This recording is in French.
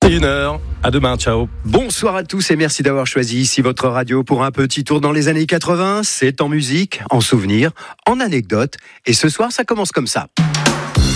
Une heure. À demain, ciao. Bonsoir à tous et merci d'avoir choisi ici votre radio pour un petit tour dans les années 80. C'est en musique, en souvenirs, en anecdotes. Et ce soir, ça commence comme ça.